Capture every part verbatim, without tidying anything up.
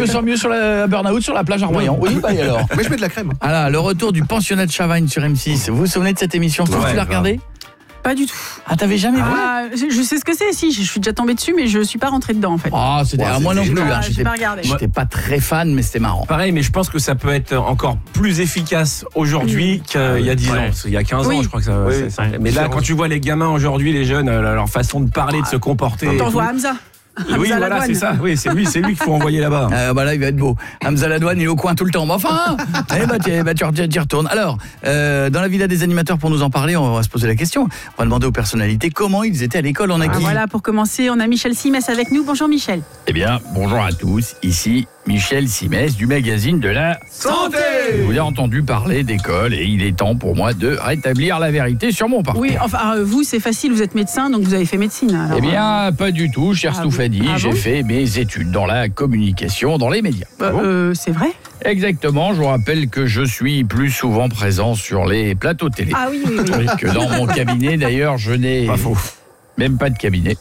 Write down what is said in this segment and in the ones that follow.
me sens mieux sur la burn-out sur la plage à Royan. Oui, bah et alors. Mais je mets de la crème. Alors, le retour du pensionnat de Chavagne sur M six. Vous vous souvenez de cette émission? Toi, Ouais, tu l'as regardé? Pas du tout. Ah, t'avais jamais vu? Ah, je je sais ce que c'est, si, je suis déjà tombée dessus, mais je suis pas rentrée dedans en fait. Ah, c'était Ouais, ah, moi non c'était plus. génial. Hein, Ah, j'ai j'étais pas regardé. j'étais pas très fan, mais c'était marrant. Pareil, mais je pense que ça peut être encore plus efficace aujourd'hui qu'il y a dix ans. Ouais. Parce qu'il y a quinze Oui. ans, je crois que ça. Oui, c'est- c'est- ouais. Mais là, quand tu vois les gamins aujourd'hui, les jeunes, euh, leur façon de parler, de se comporter. et T'envoies tout. Hamza. Oui, Hamza voilà, Ladouane. c'est ça. Oui, c'est lui, c'est lui qu'il faut envoyer là-bas. Euh, bah là, il va être beau. Hamza Ladouane, il est au coin tout le temps. Mais enfin, eh bah, tu, bah, tu, tu y retournes. Alors, euh, dans la villa des animateurs, pour nous en parler, on va se poser la question. On va demander aux personnalités comment ils étaient à l'école. On a Ah, qui? voilà, pour commencer, on a Michel Simès avec nous. Bonjour Michel. Eh bien, bonjour à tous. Ici, Michel Simès du magazine de la Santé. Vous avez entendu parler d'école et il est temps pour moi de rétablir la vérité sur mon parcours. Oui, enfin, euh, vous, c'est facile, vous êtes médecin, donc vous avez fait médecine. Alors, Eh bien, pas du tout, cher Ah Stouffadi. bon Ah J'ai bon fait mes études dans la communication, dans les médias. euh, euh, c'est vrai? Exactement, je vous rappelle que je suis plus souvent présent sur les plateaux télé. Ah oui, oui, oui. Que dans mon cabinet, d'ailleurs, je n'ai Pas faux. même pas de cabinet.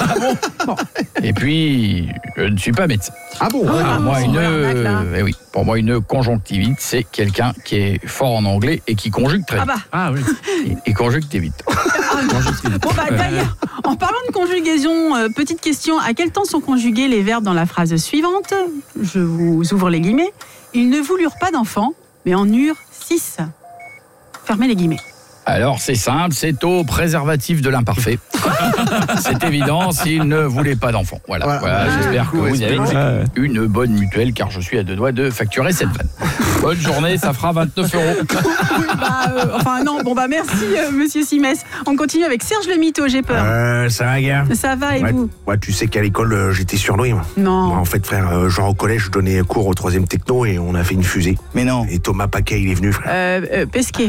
Et puis, je ne suis pas médecin. Ah bon? ouais. Ah, Pour moi, c'est une, une arnaque, là. eh oui, pour moi, une conjonctivite, c'est quelqu'un qui est fort en anglais et qui conjugue très Ah vite. bah, Ah oui. Et, et conjugue très vite. bon bah d'ailleurs, en parlant de conjugaison, euh, petite question, à quel temps sont conjugués les verbes dans la phrase suivante? Je vous ouvre les guillemets. Ils ne voulurent pas d'enfants, mais en eurent six. Fermez les guillemets. Alors, c'est simple, c'est au préservatif de l'imparfait. C'est évident s'il ne voulait pas d'enfant. Voilà, Voilà. voilà, Ah, j'espère que ouais, vous c'est avez vrai. une bonne mutuelle, car je suis à deux doigts de facturer cette vanne. Bonne journée, ça fera vingt-neuf euros. Oui, bah, euh, enfin non, bon bah merci euh, Monsieur Simès. On continue avec Serge le Mytho, j'ai peur. Euh, ça va, gars? Ça va et Ouais, vous? ouais, tu sais qu'à l'école, euh, j'étais surnommé, moi. Non. Moi, en fait, frère, euh, genre au collège, je donnais cours au troisième techno et on a fait une fusée. Mais non. Et Thomas Paquet, il est venu, frère. Euh, euh, Pesquet.